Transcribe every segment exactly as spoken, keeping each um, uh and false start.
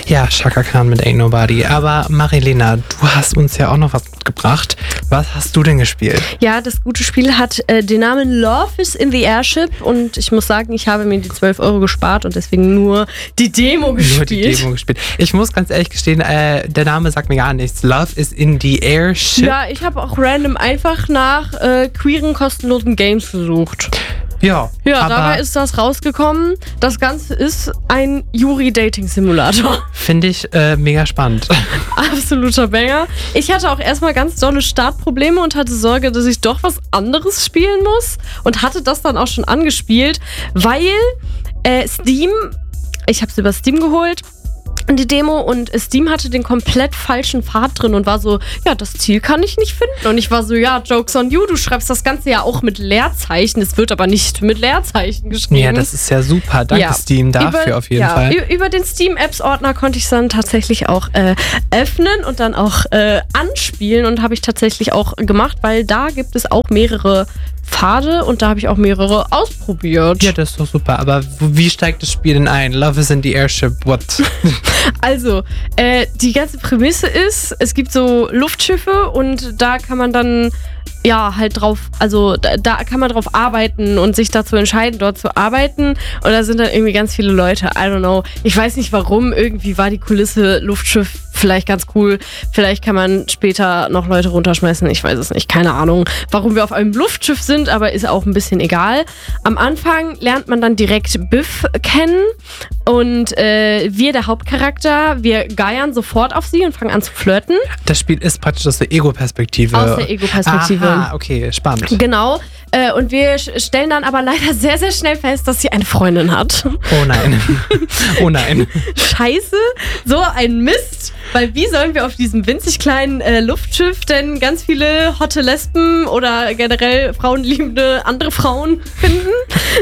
Ja, Chaka Khan mit Ain't Nobody. Aber Marilena, du hast uns ja auch noch was mitgebracht. Was hast du denn gespielt? Ja, das gute Spiel hat äh, den Namen Love is in the Airship und ich muss sagen, ich habe mir die zwölf Euro gespart und deswegen nur die Demo gespielt. Nur die Demo gespielt. Ich muss ganz ehrlich gestehen, äh, der Name sagt mir gar nichts. Love is in the Airship. Ja, ich habe auch random einfach nach äh, queeren, kostenlosen Games gesucht. Ja, Ja, aber dabei ist das rausgekommen. Das Ganze ist ein Yuri-Dating-Simulator. finde ich äh, mega spannend. Absoluter Banger. Ich hatte auch erstmal ganz dolle Startprobleme und hatte Sorge, dass ich doch was anderes spielen muss. Und hatte das dann auch schon angespielt, weil äh, Steam, ich habe es über Steam geholt, die Demo, und Steam hatte den komplett falschen Pfad drin und war so, ja, das Ziel kann ich nicht finden. Und ich war so, ja, Jokes on you, du schreibst das Ganze ja auch mit Leerzeichen. Es wird aber nicht mit Leerzeichen geschrieben. Ja, das ist ja super. Danke, Ja. Steam, dafür über, auf jeden ja, Fall. ü- Über den Steam-Apps-Ordner konnte ich es dann tatsächlich auch äh, öffnen und dann auch äh, anspielen und habe ich tatsächlich auch gemacht, weil da gibt es auch mehrere Pfade und da habe ich auch mehrere ausprobiert. Ja, das ist doch super. Aber w- wie steigt das Spiel denn ein? Love is in the Airship, what? Also, äh, die ganze Prämisse ist, es gibt so Luftschiffe und da kann man dann ja halt drauf, also da, da kann man drauf arbeiten und sich dazu entscheiden, dort zu arbeiten. Und da sind dann irgendwie ganz viele Leute, I don't know. Ich weiß nicht warum, irgendwie war die Kulisse Luftschiff vielleicht ganz cool. Vielleicht kann man später noch Leute runterschmeißen, ich weiß es nicht, keine Ahnung, warum wir auf einem Luftschiff sind, aber ist auch ein bisschen egal. Am Anfang lernt man dann direkt Biff kennen und äh, wir, der Hauptcharakter, wir geiern sofort auf sie und fangen an zu flirten. Das Spiel ist praktisch aus der Ego-Perspektive. Aus der Ego-Perspektive. Ah, okay, spannend. Genau. Äh, und wir sch- stellen dann aber leider sehr, sehr schnell fest, dass sie eine Freundin hat. Oh nein. Oh nein. Scheiße, so ein Mist. Weil wie sollen wir auf diesem winzig kleinen äh, Luftschiff denn ganz viele hotte Lesben oder generell frauenliebende andere Frauen finden?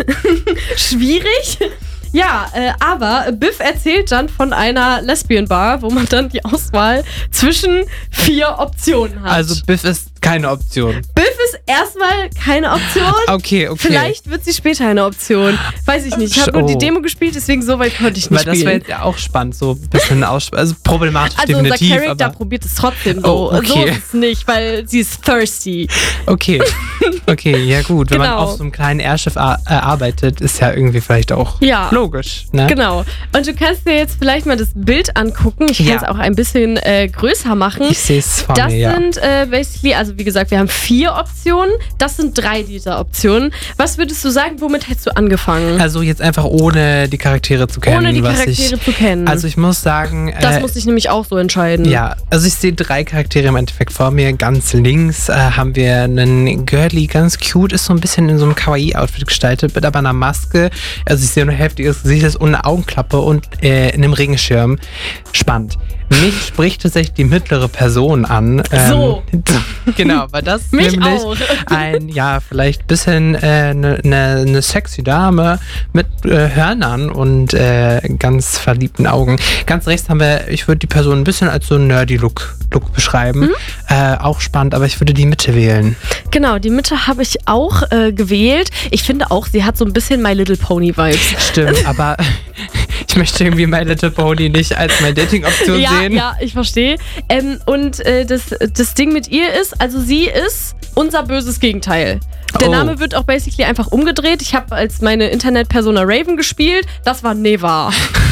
Schwierig. Ja, äh, aber Biff erzählt dann von einer Lesbian-Bar, wo man dann die Auswahl zwischen vier Optionen hat. Also Biff ist keine Option. Biff ist erstmal keine Option. Okay, okay. Vielleicht wird sie später eine Option. Weiß ich nicht. Ich habe Oh. nur die Demo gespielt, deswegen so weit konnte ich nicht Weil das wäre spielen. jetzt ja auch spannend, so ein bisschen aus, also problematisch Also unser definitiv. Charakter aber probiert es trotzdem so. Oh, okay. So ist es nicht, weil sie ist thirsty. okay, okay, ja gut. Wenn man Genau. auf so einem kleinen Airschiff ar- äh, arbeitet, ist ja irgendwie vielleicht auch Ja. logisch. Ne? Genau. Und du kannst dir jetzt vielleicht mal das Bild angucken. Ich kann Ja. es auch ein bisschen äh, größer machen. Ich sehe es vor Das mir, ja. sind äh, basically, also wie gesagt, wir haben vier Optionen. Das sind drei dieser Optionen. Was würdest du sagen, womit hättest du angefangen? Also jetzt einfach ohne die Charaktere zu kennen. Ohne die was Charaktere ich, zu kennen. Also ich muss sagen... das äh, musste ich nämlich auch so entscheiden. Ja, also ich sehe drei Charaktere im Endeffekt vor mir. Ganz links äh, haben wir einen Girlie, ganz cute, ist so ein bisschen in so einem Kawaii-Outfit gestaltet, mit aber einer Maske. Also ich sehe nur Hälfte ihres Gesichtes und eine Augenklappe und äh, einem Regenschirm. Spannend. Mich spricht tatsächlich die mittlere Person an. Ähm, So. Genau, weil das ist Mich nämlich auch. ein, ja, vielleicht ein bisschen eine äh, ne, ne ne sexy Dame mit äh, Hörnern und äh, ganz verliebten Augen. Ganz rechts haben wir, ich würde die Person ein bisschen als so nerdy Look, Look beschreiben. Mhm. Äh, auch spannend, aber ich würde die Mitte wählen. Genau, die Mitte habe ich auch äh, gewählt. Ich finde auch, sie hat so ein bisschen My Little Pony Vibes. Stimmt, aber ich möchte irgendwie My Little Pony nicht als meine Dating-Option Ja, sehen. ja, ich verstehe. Ähm, und äh, das, das Ding mit ihr ist, also sie ist unser böses Gegenteil. Der Oh. Name wird auch basically einfach umgedreht. Ich habe als meine Internet-Persona Raven gespielt. Das war Neva.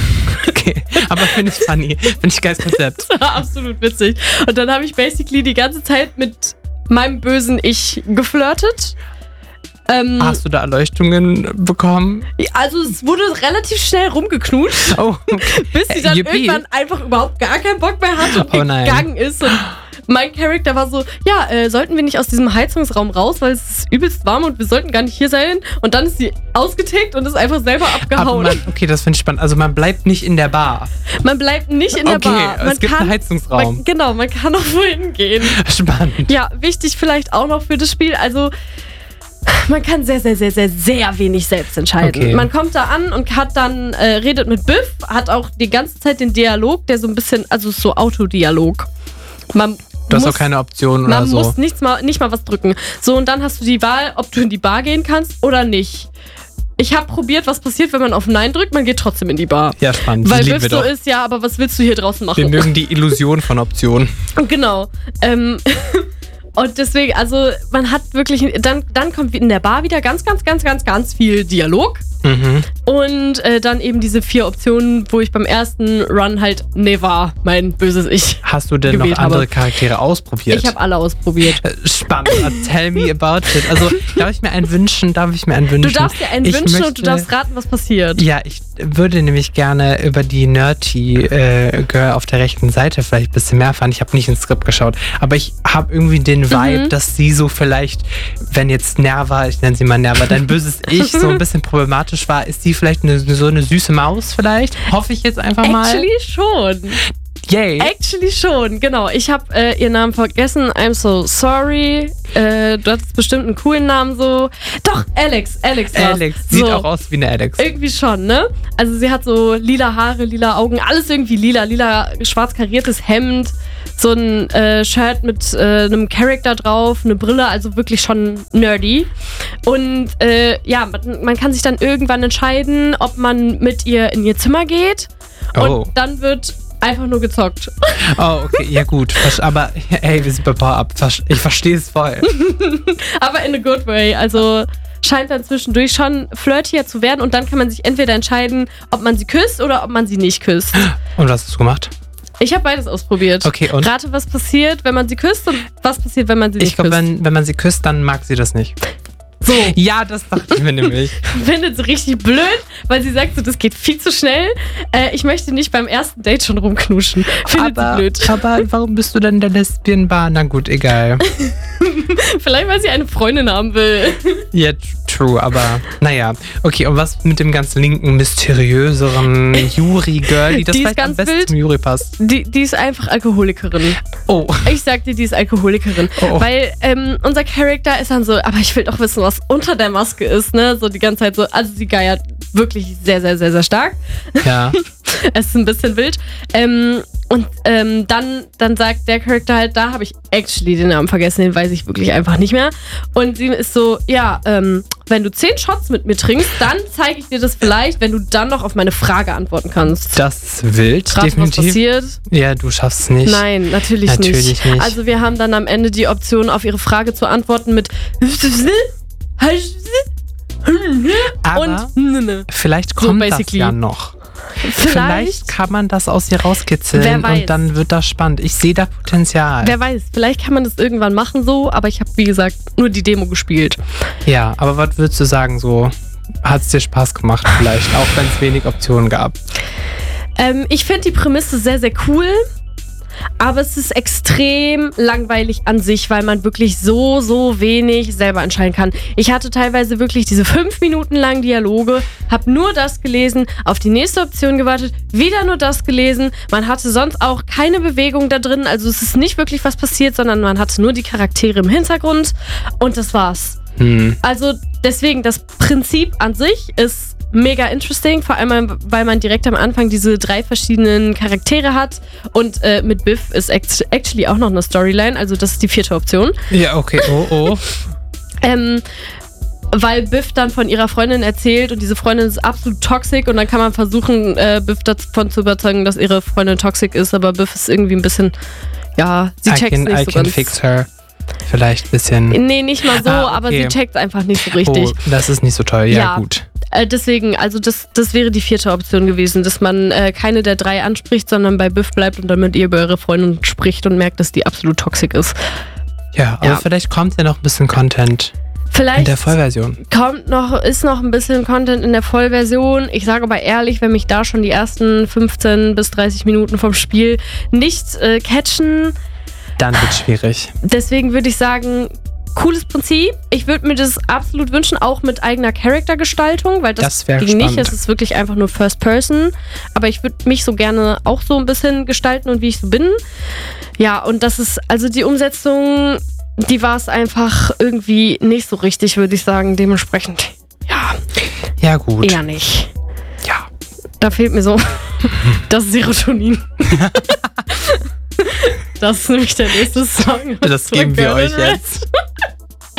Okay, aber finde ich funny. Finde ich geiles Konzept. Das war absolut witzig. Und dann habe ich basically die ganze Zeit mit meinem bösen Ich geflirtet. Ähm, Hast du da Erleuchtungen bekommen? also es wurde relativ schnell rumgeknutscht, Oh, okay. bis sie dann Yippie. irgendwann einfach überhaupt gar keinen Bock mehr hatte und Oh nein. gegangen ist. Und mein Charakter war so, ja, äh, sollten wir nicht aus diesem Heizungsraum raus, weil es ist übelst warm und wir sollten gar nicht hier sein. Und dann ist sie ausgetickt und ist einfach selber Aber abgehauen. man, okay, das finde ich spannend. Also man bleibt nicht in der Bar. Man bleibt nicht in der Okay, Bar. Man es gibt kann, einen Heizungsraum. Man, genau, man kann auch wohin gehen. Spannend. Ja, wichtig vielleicht auch noch für das Spiel, also man kann sehr, sehr, sehr, sehr, sehr wenig selbst entscheiden. Okay. Man kommt da an und hat dann, äh, redet mit Biff, hat auch die ganze Zeit den Dialog, der so ein bisschen, also so Autodialog. Man Du hast muss, auch keine Option oder man so. muss nichts mal, nicht mal was drücken. So, und dann hast du die Wahl, ob du in die Bar gehen kannst oder nicht. ich habe probiert, was passiert, wenn man auf Nein drückt, man geht trotzdem in die Bar. Ja, spannend. Weil Biff Biff so ist, ja, aber was willst du hier draußen machen? Wir mögen die Illusion von Optionen. Genau. Ähm, und deswegen, also man hat wirklich, dann, dann kommt in der Bar wieder ganz, ganz, ganz, ganz, ganz viel Dialog. Mhm. Und äh, dann eben diese vier Optionen, wo ich beim ersten Run halt Neva, mein böses Ich. Hast du denn noch andere habe. Charaktere ausprobiert? Ich habe alle ausprobiert. Spannend. Tell me about it. Also, darf ich mir einen wünschen? Darf ich mir einen wünschen? Du darfst dir einen ich wünschen möchte, und du darfst raten, was passiert. Ja, ich würde nämlich gerne über die Nerdy äh, Girl auf der rechten Seite vielleicht ein bisschen mehr erfahren. Ich habe nicht ins Skript geschaut, aber ich habe irgendwie den Vibe, mhm. dass sie so vielleicht, wenn jetzt Nerva, ich nenne sie mal Nerva, dein böses Ich so ein bisschen problematisch war, ist sie vielleicht eine, so eine süße Maus vielleicht? Hoffe ich jetzt einfach mal. Actually schon. Yay. Actually schon, genau. Ich habe äh, ihren Namen vergessen. I'm so sorry. Äh, du hattest bestimmt einen coolen Namen so. Doch, Alex. Alex war's. Alex. Sieht so. auch aus wie eine Alex. Irgendwie schon, ne? Also sie hat so lila Haare, lila Augen, alles irgendwie lila. Lila, schwarz kariertes Hemd, so ein äh, Shirt mit äh, einem Charakter drauf, eine Brille, also wirklich schon nerdy. Und äh, ja, man, man kann sich dann irgendwann entscheiden, ob man mit ihr in ihr Zimmer geht. Oh. Und dann wird einfach nur gezockt. Oh, okay, ja gut. Aber hey, wir sind bei Power-Up. Ich verstehe es voll. Aber in a good way. Also scheint dann zwischendurch schon flirtier zu werden und dann kann man sich entweder entscheiden, ob man sie küsst oder ob man sie nicht küsst. Und was hast du gemacht? Ich habe beides ausprobiert. Okay, und? Rate, was passiert, wenn man sie küsst und was passiert, wenn man sie nicht ich glaub, küsst. Ich glaube, wenn, wenn man sie küsst, dann mag sie das nicht. So. Ja, das dachte ich mir nämlich. Findet sie richtig blöd, weil sie sagt so, das geht viel zu schnell. Äh, ich möchte nicht beim ersten Date schon rumknuschen. Findet aber, sie blöd. Aber warum bist du denn in der Lesbian-Bar? Na gut, egal. Vielleicht, weil sie eine Freundin haben will. Ja, true, aber naja. Okay, und was mit dem ganz linken, mysteriöseren Yuri-Girl, die das die vielleicht am besten wild. Zum Yuri passt? Die, die ist einfach Alkoholikerin. Oh. Ich sag dir, die ist Alkoholikerin. Oh. Weil ähm, unser Charakter ist dann so, aber ich will doch wissen, was unter der Maske ist, ne? So die ganze Zeit so, also sie geiert wirklich sehr, sehr, sehr, sehr stark. Ja. Es ist ein bisschen wild. Ähm, und ähm, dann, dann sagt der Charakter halt, da habe ich actually den Namen vergessen, den weiß ich wirklich einfach nicht mehr. Und sie ist so, ja, ähm, wenn du zehn Shots mit mir trinkst, dann zeige ich dir das vielleicht, wenn du dann noch auf meine Frage antworten kannst. Das ist wild, Krass, definitiv. Was passiert? Ja, du schaffst es nicht. Nein, natürlich, natürlich nicht. nicht. Also wir haben dann am Ende die Option, auf ihre Frage zu antworten mit aber und vielleicht kommt so das ja noch. Vielleicht, vielleicht kann man das aus ihr rauskitzeln und dann wird das spannend. Ich sehe da Potenzial. Wer weiß, vielleicht kann man das irgendwann machen so, aber ich habe, wie gesagt, nur die Demo gespielt. Ja, aber was würdest du sagen so? Hat es dir Spaß gemacht vielleicht, auch wenn es wenig Optionen gab? Ähm, ich finde die Prämisse sehr, sehr cool. Aber es ist extrem langweilig an sich, weil man wirklich so, so wenig selber entscheiden kann. Ich hatte teilweise wirklich diese fünf Minuten langen Dialoge, habe nur das gelesen, auf die nächste Option gewartet, wieder nur das gelesen. Man hatte sonst auch keine Bewegung da drin, also es ist nicht wirklich was passiert, sondern man hatte nur die Charaktere im Hintergrund und das war's. Hm. Also deswegen, das Prinzip an sich ist mega interesting, vor allem, weil man direkt am Anfang diese drei verschiedenen Charaktere hat und äh, mit Biff ist actually auch noch eine Storyline, also das ist die vierte Option. Ja, okay, oh, oh. ähm, weil Biff dann von ihrer Freundin erzählt und diese Freundin ist absolut toxisch und dann kann man versuchen, äh, Biff davon zu überzeugen, dass ihre Freundin toxisch ist, aber Biff ist irgendwie ein bisschen, ja, sie checkt es nicht I so can ganz. Fix her. Vielleicht ein bisschen. Nee, nicht mal so, ah, okay. aber sie checkt einfach nicht so richtig. Oh, das ist nicht so toll, ja, ja gut. Äh, deswegen, also das, das wäre die vierte Option gewesen, dass man äh, keine der drei anspricht, sondern bei Biff bleibt und dann mit ihr über ihre Freundin spricht und merkt, dass die absolut toxisch ist. Ja, aber ja. vielleicht kommt ja noch ein bisschen Content vielleicht in der Vollversion. Kommt noch, ist noch ein bisschen Content in der Vollversion. Ich sage aber ehrlich, wenn mich da schon die ersten fünfzehn bis dreißig Minuten vom Spiel nicht äh, catchen, dann wird es schwierig. Deswegen würde ich sagen, cooles Prinzip. Ich würde mir das absolut wünschen, auch mit eigener Charaktergestaltung, weil das, das ging nicht. Es ist wirklich einfach nur First Person. Aber ich würde mich so gerne auch so ein bisschen gestalten und wie ich so bin. Ja, und das ist, also die Umsetzung, die war es einfach irgendwie nicht so richtig, würde ich sagen. Dementsprechend, ja. Ja, gut. Eher nicht. Ja. Da fehlt mir so das Serotonin. Das ist nämlich der nächste Song. Das geben wir euch jetzt.